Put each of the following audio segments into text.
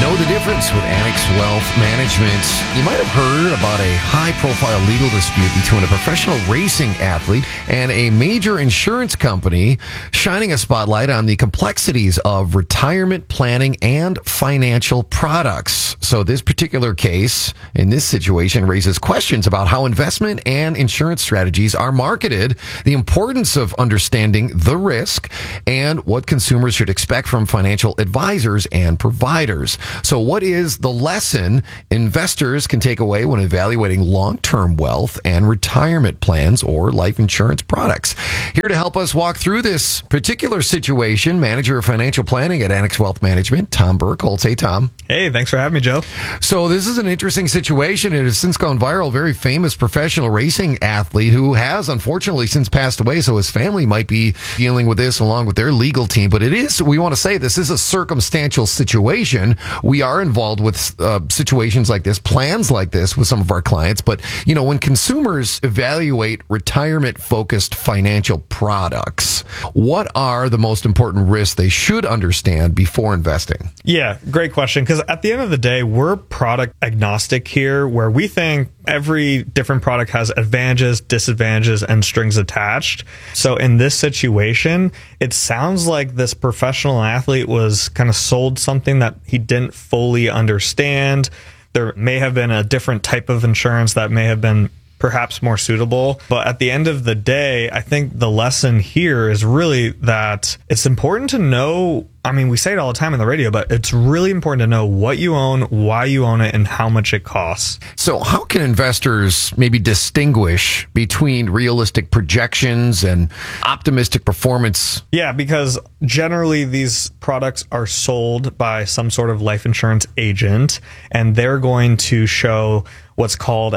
Know the difference with Annex Wealth Management. You might have heard about a high-profile legal dispute between a professional racing athlete and a major insurance company, shining a spotlight on the complexities of retirement planning and financial products. So this particular case, in this situation, raises questions about how investment and insurance strategies are marketed, the importance of understanding the risk, and what consumers should expect from financial advisors and providers. So what is the lesson investors can take away when evaluating long-term wealth and retirement plans or life insurance products? Here to help us walk through this particular situation, Manager of Financial Planning at Annex Wealth Management, Tom Burkholz. Hey, Tom. Hey, thanks for having me, Joe. So this is an interesting situation. It has since gone viral. A very famous professional racing athlete who has unfortunately since passed away. So his family might be dealing with this along with their legal team. But we want to say this is a circumstantial situation. We are involved with situations like this, plans like this with some of our clients. But, you know, when consumers evaluate retirement-focused financial products, what are the most important risks they should understand before investing? Yeah, great question. Because at the end of the day, we're product agnostic here, where we think every different product has advantages, disadvantages, and strings attached. So in this situation, it sounds like this professional athlete was kind of sold something that he didn't fully understand. There may have been a different type of insurance that may have been perhaps more suitable. But at the end of the day, I think the lesson here is really that it's important to know. I mean, we say it all the time on the radio, but it's really important to know what you own, why you own it, and how much it costs. So how can investors maybe distinguish between realistic projections and optimistic performance? Yeah, because generally these products are sold by some sort of life insurance agent, and they're going to show what's called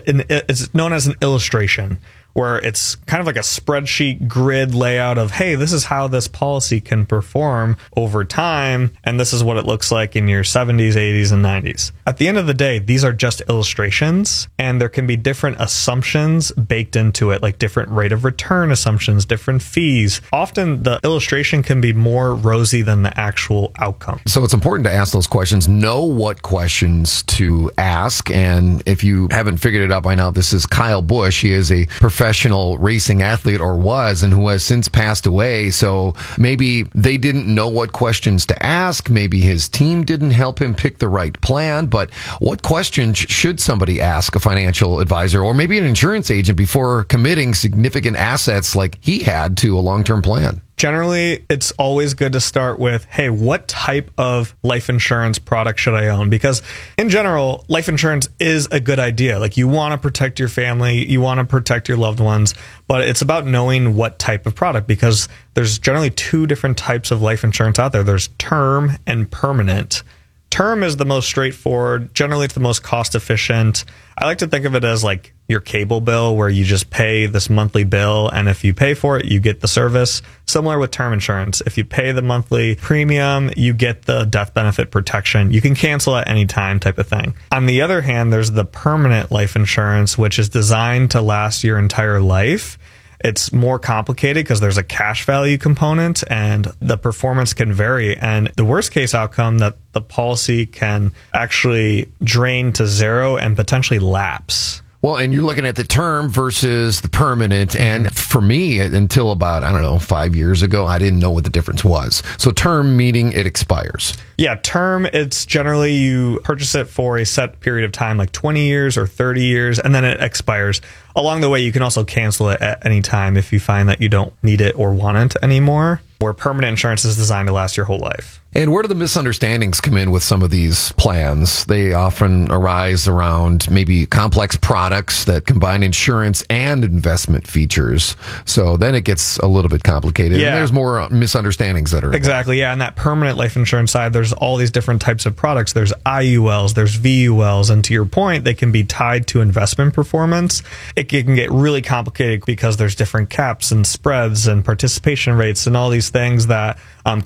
it's known as an illustration, where it's kind of like a spreadsheet grid layout of, hey, this is how this policy can perform over time, and this is what it looks like in your 70s, 80s, and 90s. At the end of the day, these are just illustrations, and there can be different assumptions baked into it, like different rate of return assumptions, different fees. Often the illustration can be more rosy than the actual outcome. So it's important to ask those questions, know what questions to ask, and if you haven't figured it out by now, this is Kyle Busch. He is a professional racing athlete, or was, and who has since passed away. So maybe they didn't know what questions to ask. Maybe his team didn't help him pick the right plan. But what questions should somebody ask a financial advisor or maybe an insurance agent before committing significant assets like he had to a long-term plan? Generally, it's always good to start with, hey, what type of life insurance product should I own? Because in general, life insurance is a good idea. Like, you want to protect your family, you want to protect your loved ones, but it's about knowing what type of product, because there's generally two different types of life insurance out there. There's term and permanent. Term is the most straightforward. Generally, it's the most cost efficient. I like to think of it as like your cable bill, where you just pay this monthly bill, and if you pay for it, you get the service. Similar with term insurance. If you pay the monthly premium, you get the death benefit protection. You can cancel at any time, type of thing. On the other hand, there's the permanent life insurance, which is designed to last your entire life. It's more complicated because there's a cash value component, and the performance can vary. And the worst case outcome, that the policy can actually drain to zero and potentially lapse. Well, and you're looking at the term versus the permanent. And for me, until about, 5 years ago, I didn't know what the difference was. So term meaning it expires. Yeah, term, it's generally you purchase it for a set period of time, like 20 years or 30 years, and then it expires. Along the way, you can also cancel it at any time if you find that you don't need it or want it anymore, where permanent insurance is designed to last your whole life. And where do the misunderstandings come in with some of these plans? They often arise around maybe complex products that combine insurance and investment features. So then it gets a little bit complicated. Yeah. And there's more misunderstandings that are Exactly, yeah. On that permanent life insurance side, there's all these different types of products. There's IULs, there's VULs, and to your point, they can be tied to investment performance. It can get really complicated because there's different caps and spreads and participation rates and all these things that can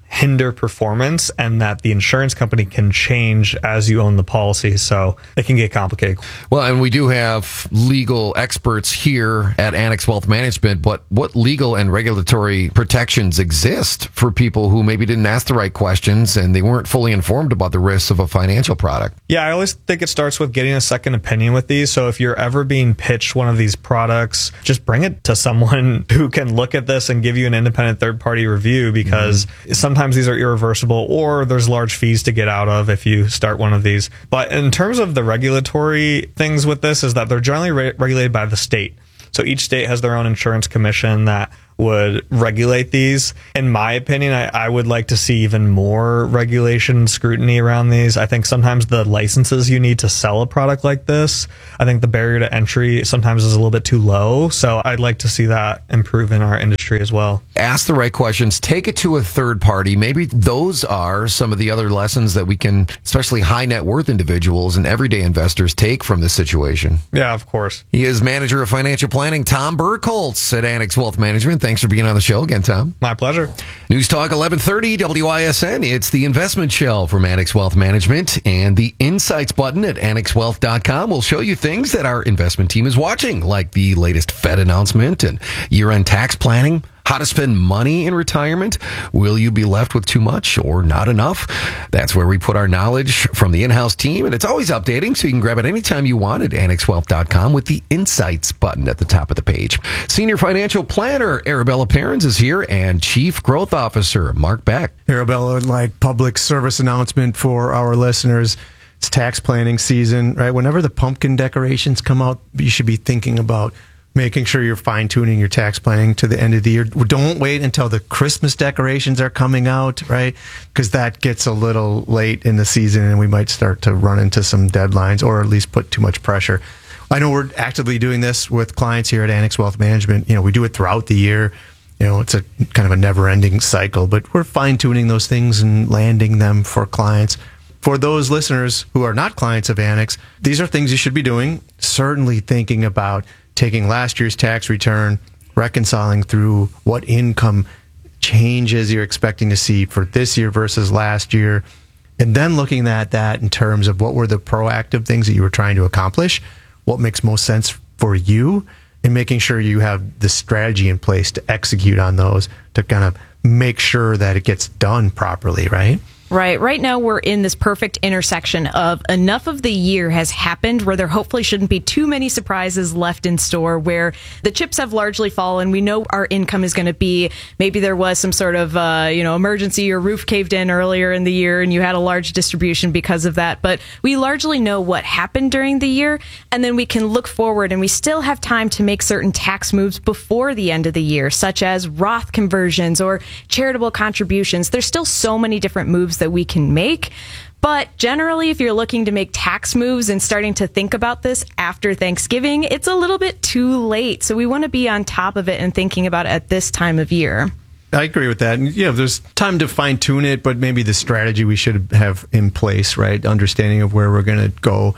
hinder performance, and that the insurance company can change as you own the policy. So it can get complicated. Well, and we do have legal experts here at Annex Wealth Management, but what legal and regulatory protections exist for people who maybe didn't ask the right questions and they weren't fully informed about the risks of a financial product? Yeah, I always think it starts with getting a second opinion with these. So if you're ever being pitched one of these products, just bring it to someone who can look at this and give you an independent third-party review, because sometimes these are irreversible or there's large fees to get out of if you start one of these. But in terms of the regulatory things with this, is that they're generally regulated by the state. So each state has their own insurance commission that would regulate these. In my opinion, I would like to see even more regulation scrutiny around these. I think sometimes the licenses you need to sell a product like this, I think the barrier to entry sometimes is a little bit too low. So I'd like to see that improve in our industry as well. Ask the right questions. Take it to a third party. Maybe those are some of the other lessons that we can, especially high net worth individuals and everyday investors, take from this situation. Yeah, of course. He is manager of financial planning, Tom Burkholz at Annex Wealth Management. Thanks for being on the show again, Tom. My pleasure. News Talk 1130 WISN. It's the investment shell from Annex Wealth Management, and the insights button at annexwealth.com will show you things that our investment team is watching, like the latest Fed announcement and year-end tax planning. How to spend money in retirement. Will you be left with too much or not enough? That's where we put our knowledge from the in-house team, and it's always updating, so you can grab it anytime you want at annexwealth.com with the Insights button at the top of the page. Senior Financial Planner Arabella Perrins is here, and Chief Growth Officer Mark Beck. Arabella, like public service announcement for our listeners, it's tax planning season, right? Whenever the pumpkin decorations come out, you should be thinking about making sure you're fine-tuning your tax planning to the end of the year. Don't wait until the Christmas decorations are coming out, right? Because that gets a little late in the season and we might start to run into some deadlines or at least put too much pressure. I know we're actively doing this with clients here at Annex Wealth Management. You know, we do it throughout the year. You know, it's a kind of a never-ending cycle, but we're fine-tuning those things and landing them for clients. For those listeners who are not clients of Annex, these are things you should be doing. Certainly thinking about taking last year's tax return, reconciling through what income changes you're expecting to see for this year versus last year, and then looking at that in terms of what were the proactive things that you were trying to accomplish, what makes most sense for you, and making sure you have the strategy in place to execute on those to kind of make sure that it gets done properly, right? Right. Right now, we're in this perfect intersection of enough of the year has happened where there hopefully shouldn't be too many surprises left in store, where the chips have largely fallen. We know our income is going to be, maybe there was some sort of, emergency, your roof caved in earlier in the year and you had a large distribution because of that. But we largely know what happened during the year, and then we can look forward, and we still have time to make certain tax moves before the end of the year, such as Roth conversions or charitable contributions. There's still so many different moves that we can make. But generally, if you're looking to make tax moves and starting to think about this after Thanksgiving, it's a little bit too late. So we want to be on top of it and thinking about it at this time of year. I agree with that. And there's time to fine tune it, but maybe the strategy we should have in place, right? Understanding of where we're going to go.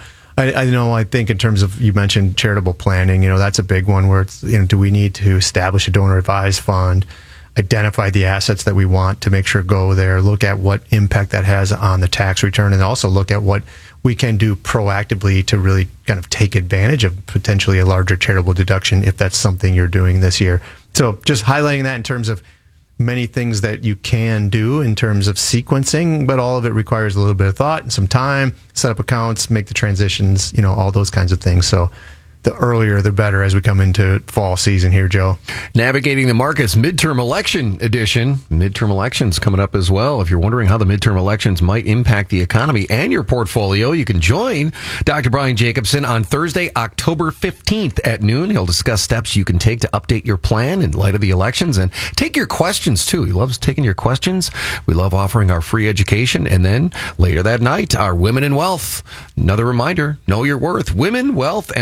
I think in terms of, you mentioned charitable planning, that's a big one where it's, do we need to establish a donor advised fund? Identify the assets that we want to make sure go there, look at what impact that has on the tax return, and also look at what we can do proactively to really kind of take advantage of potentially a larger charitable deduction if that's something you're doing this year. So just highlighting that in terms of many things that you can do in terms of sequencing, but all of it requires a little bit of thought and some time, set up accounts, make the transitions, all those kinds of things. So the earlier, the better as we come into fall season here, Joe. Navigating the Markets Midterm Election Edition. Midterm elections coming up as well. If you're wondering how the midterm elections might impact the economy and your portfolio, you can join Dr. Brian Jacobson on Thursday, October 15th at noon. He'll discuss steps you can take to update your plan in light of the elections and take your questions, too. He loves taking your questions. We love offering our free education. And then later that night, our Women in Wealth. Another reminder, know your worth. Women, wealth, and the power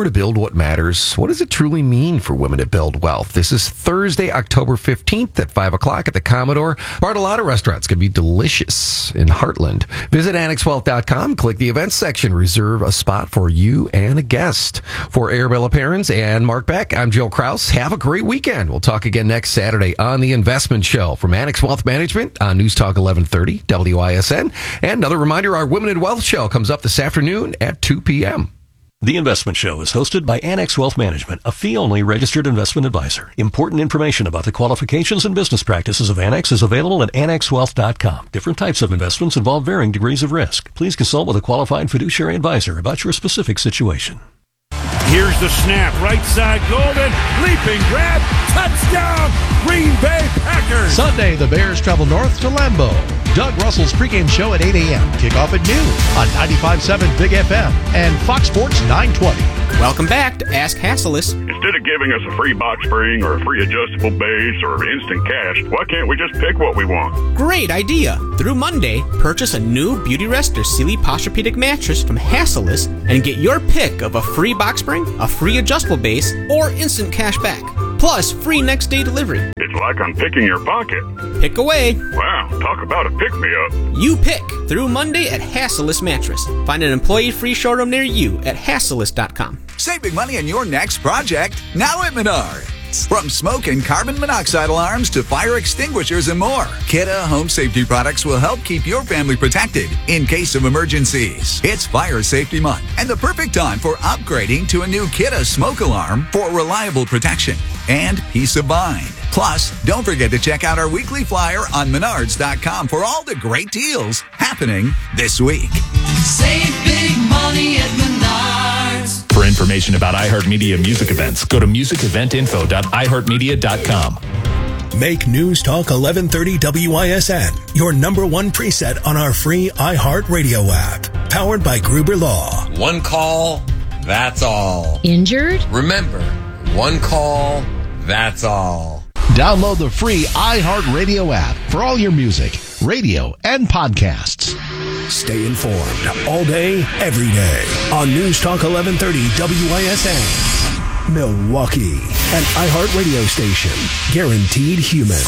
to build what matters. What does it truly mean for women to build wealth? This is Thursday, October 15th at 5 o'clock at the Commodore. Bartolotta Restaurant's going to be delicious in Heartland. Visit AnnexWealth.com, click the events section, reserve a spot for you and a guest. For Arabella Perrins and Mark Beck, I'm Joe Kraus. Have a great weekend. We'll talk again next Saturday on The Investment Show from Annex Wealth Management on News Talk 1130 WISN. And another reminder, our Women in Wealth show comes up this afternoon at 2 p.m. The Investment Show is hosted by Annex Wealth Management, a fee-only registered investment advisor. Important information about the qualifications and business practices of Annex is available at AnnexWealth.com. Different types of investments involve varying degrees of risk. Please consult with a qualified fiduciary advisor about your specific situation. Here's the snap, right side, Golden, leaping grab, touchdown, Green Bay Packers. Sunday, the Bears travel north to Lambeau. Doug Russell's pregame show at 8 a.m. Kickoff at noon on 95.7 Big FM and Fox Sports 920. Welcome back to Ask Hassellus. Instead of giving us a free box spring or a free adjustable base or instant cash, why can't we just pick what we want? Great idea. Through Monday, purchase a new Beauty Rest or Sealy Posturepedic mattress from Hassellus and get your pick of a free box spring, a free adjustable base, or instant cash back. Plus, free next day delivery. It's like I'm picking your pocket. Pick away. Wow, talk about a pick-me-up. You pick through Monday at Hassellus Mattress. Find an employee-free showroom near you at Hassellus.com. Save big money on your next project now at Menards. From smoke and carbon monoxide alarms to fire extinguishers and more, Kidde Home Safety products will help keep your family protected in case of emergencies. It's Fire Safety Month and the perfect time for upgrading to a new Kidde smoke alarm for reliable protection and peace of mind. Plus, don't forget to check out our weekly flyer on Menards.com for all the great deals happening this week. Save big money at Menards. For information about iHeartMedia music events, go to musiceventinfo.iheartmedia.com. Make News Talk 1130 WISN your number one preset on our free iHeartRadio app. Powered by Gruber Law. One call, that's all. Injured? Remember, one call, that's all. Download the free iHeartRadio app for all your music, radio, and podcasts. Stay informed all day, every day on News Talk 1130 WISN. Milwaukee, an iHeartRadio station. Guaranteed human.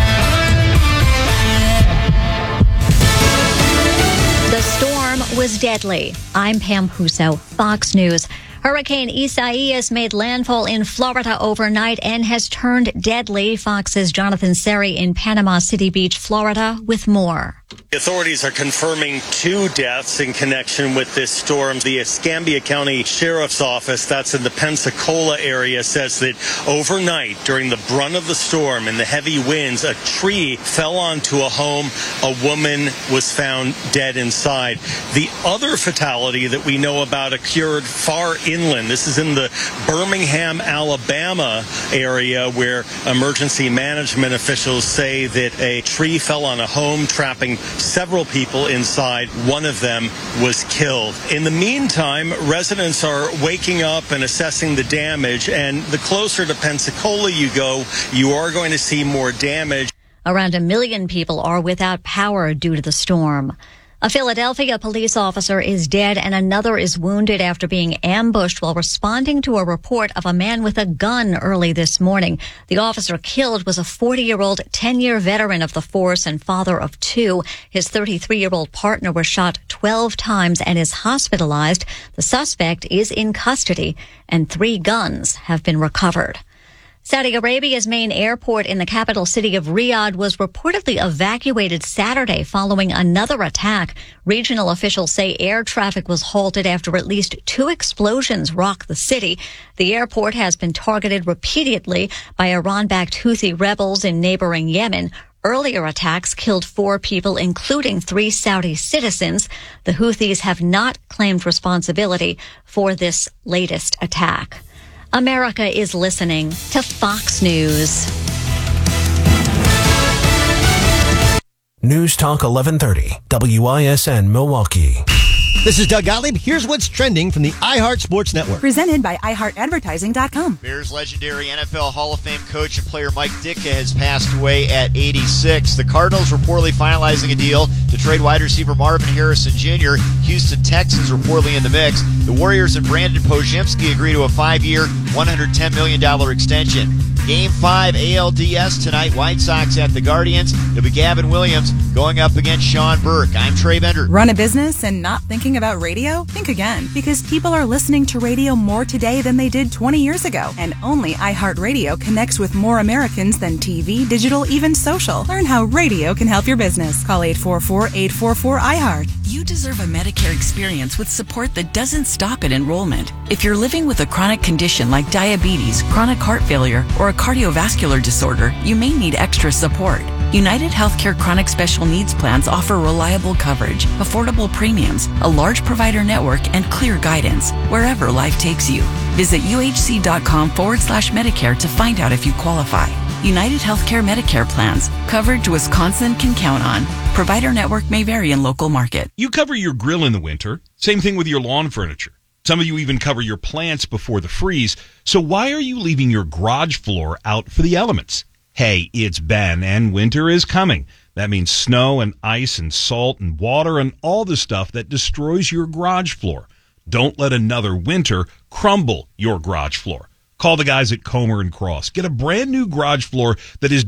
The storm was deadly. I'm Pam Huso, Fox News. Hurricane Isaias made landfall in Florida overnight and has turned deadly. Fox's Jonathan Seri in Panama City Beach, Florida, with more. Authorities are confirming 2 deaths in connection with this storm. The Escambia County Sheriff's Office, that's in the Pensacola area, says that overnight during the brunt of the storm and the heavy winds, a tree fell onto a home. A woman was found dead inside. The other fatality that we know about occurred far inland. This is in the Birmingham, Alabama area where emergency management officials say that a tree fell on a home, trapping several people inside. One of them was killed. In the meantime, residents are waking up and assessing the damage, and the closer to Pensacola you go, you are going to see more damage. Around 1 million people are without power due to the storm. A Philadelphia police officer is dead and another is wounded after being ambushed while responding to a report of a man with a gun early this morning. The officer killed was a 40-year-old 10-year veteran of the force and father of 2. His 33-year-old partner was shot 12 times and is hospitalized. The suspect is in custody and 3 guns have been recovered. Saudi Arabia's main airport in the capital city of Riyadh was reportedly evacuated Saturday following another attack. Regional officials say air traffic was halted after at least 2 explosions rocked the city. The airport has been targeted repeatedly by Iran-backed Houthi rebels in neighboring Yemen. Earlier attacks killed 4 people, including 3 Saudi citizens. The Houthis have not claimed responsibility for this latest attack. America is listening to Fox News. News Talk 1130, WISN Milwaukee. This is Doug Gottlieb. Here's what's trending from the iHeart Sports Network. Presented by iHeartAdvertising.com. Bears legendary NFL Hall of Fame coach and player Mike Ditka has passed away at 86. The Cardinals reportedly finalizing a deal to trade wide receiver Marvin Harrison Jr. Houston Texans reportedly in the mix. The Warriors and Brandon Podziemski agree to a 5-year, $110 million extension. Game 5 ALDS tonight. White Sox at the Guardians. It'll be Gavin Williams going up against Sean Burke. I'm Trey Bender. Run a business and not thinking about radio? Think again, because people are listening to radio more today than they did 20 years ago. And only iHeartRadio connects with more Americans than TV, digital, even social. Learn how radio can help your business. Call 844-844-iHeart. You deserve a Medicare experience with support that doesn't stop at enrollment. If you're living with a chronic condition like diabetes, chronic heart failure, or a cardiovascular disorder, you may need extra support. United Healthcare Chronic Special Needs Plans offer reliable coverage, affordable premiums, a large provider network, and clear guidance wherever life takes you. Visit uhc.com/Medicare to find out if you qualify. United Healthcare Medicare plans. Coverage Wisconsin can count on. Provider network may vary in local market. You cover your grill in the winter. Same thing with your lawn furniture. Some of you even cover your plants before the freeze. So why are you leaving your garage floor out for the elements? Hey, it's Ben, and winter is coming. That means snow and ice and salt and water and all the stuff that destroys your garage floor. Don't let another winter crumble your garage floor. Call the guys at Comer & Cross. Get a brand new garage floor that is